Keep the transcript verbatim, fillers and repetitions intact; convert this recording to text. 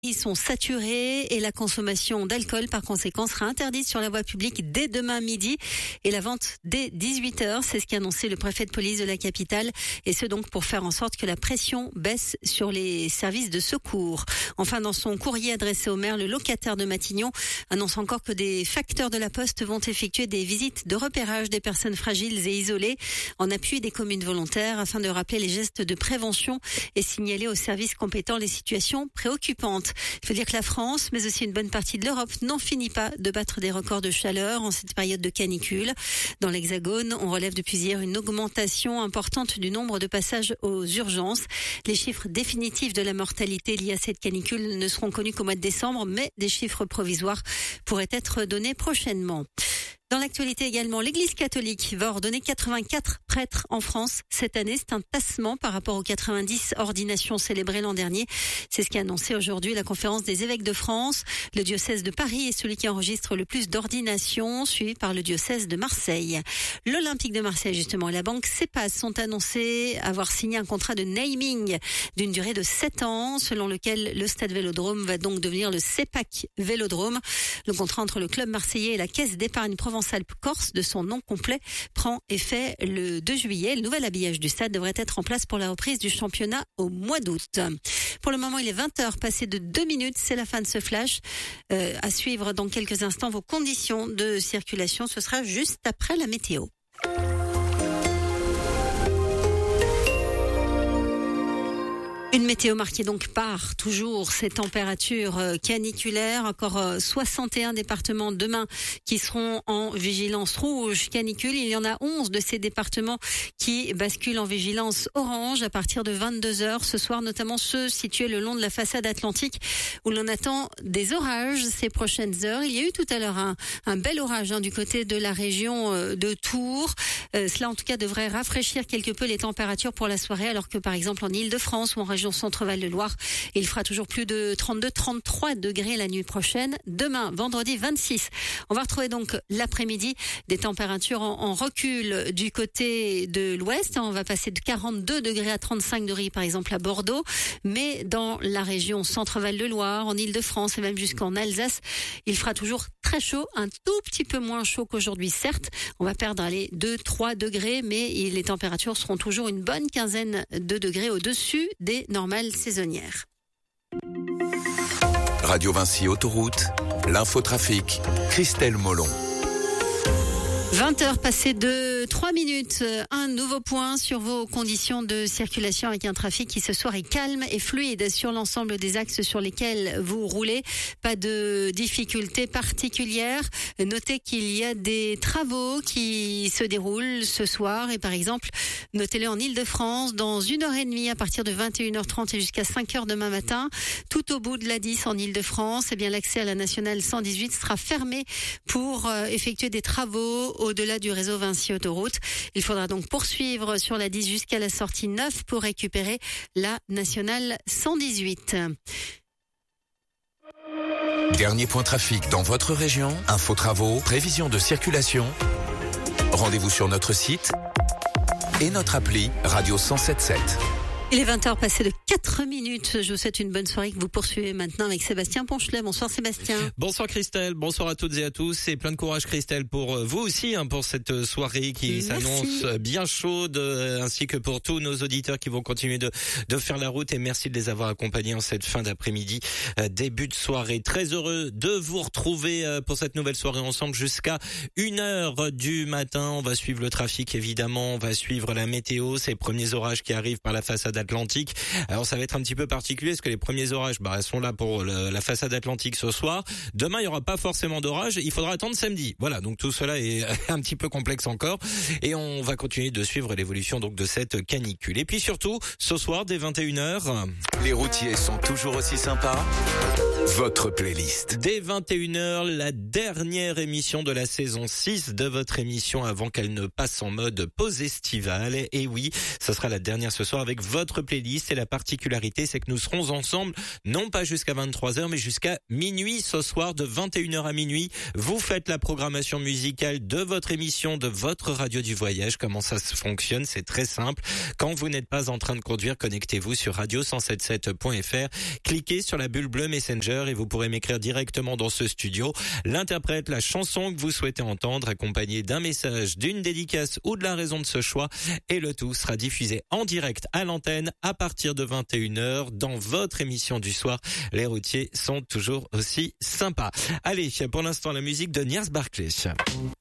Ils sont saturés et la consommation d'alcool, par conséquent, sera interdite sur la voie publique dès demain midi et la vente dès dix-huit heures. C'est ce qu'a annoncé le préfet de police de la capitale et ce donc pour faire en sorte que la pression baisse sur les services de secours. Enfin, dans son courrier adressé au maire, le locataire de Matignon annonce encore que des facteurs de la Poste vont effectuer des visites de repérage des personnes fragiles et isolées en appui des communes volontaires afin de rappeler les gestes de prévention et signaler aux services compétents les situations préoccupantes. Il faut dire que la France, mais aussi une bonne partie de l'Europe, n'en finit pas de battre des records de chaleur en cette période de canicule. Dans l'Hexagone, on relève depuis hier une augmentation importante du nombre de passages aux urgences. Les chiffres définitifs de la mortalité liée à cette canicule ne seront connus qu'au mois de décembre, mais des chiffres provisoires pourraient être donnés prochainement. Dans l'actualité également, l'Église catholique va ordonner quatre-vingt-quatre prêtres en France cette année. C'est un tassement par rapport aux quatre-vingt-dix ordinations célébrées l'an dernier. C'est ce qu'a annoncé aujourd'hui la conférence des évêques de France. Le diocèse de Paris est celui qui enregistre le plus d'ordinations, suivi par le diocèse de Marseille. L'Olympique de Marseille, justement, et la banque CEPAS sont annoncés avoir signé un contrat de naming d'une durée de sept ans, selon lequel le stade Vélodrome va donc devenir le CEPAC Vélodrome. Le contrat entre le club marseillais et la Caisse d'épargne Provence Alpes-Corse, de son nom complet, prend effet le deux juillet. Le nouvel habillage du stade devrait être en place pour la reprise du championnat au mois d'août. Pour le moment, il est vingt heures, passé de deux minutes. C'est la fin de ce flash. Euh, à suivre dans quelques instants vos conditions de circulation. Ce sera juste après la météo. Une météo marquée donc par toujours ces températures caniculaires. Encore soixante et un départements demain qui seront en vigilance rouge canicule. Il y en a onze de ces départements qui basculent en vigilance orange à partir de vingt-deux heures ce soir, notamment ceux situés le long de la façade atlantique où l'on attend des orages ces prochaines heures. Il y a eu tout à l'heure un, un bel orage hein, du côté de la région de Tours. Euh, cela en tout cas devrait rafraîchir quelque peu les températures pour la soirée, alors que par exemple en Île-de-France ou en région Centre-Val de Loire, il fera toujours plus de trente-deux trente-trois degrés la nuit prochaine. Demain, vendredi vingt-six, on va retrouver donc l'après-midi des températures en, en recul du côté de l'ouest. On va passer de quarante-deux degrés à trente-cinq degrés par exemple à Bordeaux, mais dans la région Centre-Val de Loire, en Île-de-France et même jusqu'en Alsace, il fera toujours très chaud, un tout petit peu moins chaud qu'aujourd'hui certes. On va perdre les deux trois degrés, mais les températures seront toujours une bonne quinzaine de degrés au-dessus des normales saisonnières. Radio Vinci Autoroute, l'infotrafic, Christelle Molon. vingt heures passées de trois minutes, un nouveau point sur vos conditions de circulation avec un trafic qui ce soir est calme et fluide sur l'ensemble des axes sur lesquels vous roulez. Pas de difficultés particulières. Notez qu'il y a des travaux qui se déroulent ce soir et par exemple, notez-le en Île-de-France, dans une heure et demie à partir de vingt et une heures trente et jusqu'à cinq heures demain matin, tout au bout de l'A dix en Île-de-France, eh bien l'accès à la nationale cent dix-huit sera fermé pour euh, effectuer des travaux au-delà du réseau Vinci Autoroute. Il faudra donc poursuivre sur la dix jusqu'à la sortie neuf pour récupérer la nationale cent dix-huit. Dernier point trafic dans votre région, info travaux, prévision de circulation. Rendez-vous sur notre site et notre appli Radio cent soixante-dix-sept. Il est vingt heures passées de quatre minutes. Je vous souhaite une bonne soirée que vous poursuivez maintenant avec Sébastien Ponchelet. Bonsoir Sébastien. Bonsoir Christelle, bonsoir à toutes et à tous et plein de courage Christelle pour vous aussi hein, pour cette soirée qui Merci. S'annonce bien chaude ainsi que pour tous nos auditeurs qui vont continuer de, de faire la route et merci de les avoir accompagnés en cette fin d'après-midi, début de soirée. Très heureux de vous retrouver pour cette nouvelle soirée ensemble jusqu'à une heure du matin. On va suivre le trafic évidemment, on va suivre la météo, ces premiers orages qui arrivent par la façade Atlantique. Alors ça va être un petit peu particulier parce que les premiers orages bah, sont là pour le, la façade Atlantique ce soir. Demain il n'y aura pas forcément d'orage, il faudra attendre samedi. Voilà, donc tout cela est un petit peu complexe encore et on va continuer de suivre l'évolution donc de cette canicule. Et puis surtout, ce soir dès vingt et une heures... Les routiers sont toujours aussi sympas. Votre playlist. Dès vingt et une heures, la dernière émission de la saison six de votre émission avant qu'elle ne passe en mode pause estivale. Et oui, ce sera la dernière ce soir avec votre notre playlist et la particularité, c'est que nous serons ensemble, non pas jusqu'à vingt-trois heures, mais jusqu'à minuit ce soir, de vingt et une heures à minuit. Vous faites la programmation musicale de votre émission, de votre radio du voyage. Comment ça se fonctionne? C'est très simple. Quand vous n'êtes pas en train de conduire, connectez-vous sur radio cent soixante-dix-sept point f r. Cliquez sur la bulle bleue Messenger et vous pourrez m'écrire directement dans ce studio l'interprète, la chanson que vous souhaitez entendre, accompagnée d'un message, d'une dédicace ou de la raison de ce choix. Et le tout sera diffusé en direct à l'antenne à partir de vingt et une heures dans votre émission du soir. Les routiers sont toujours aussi sympas. Allez, pour l'instant, la musique de Gnarls Barclay.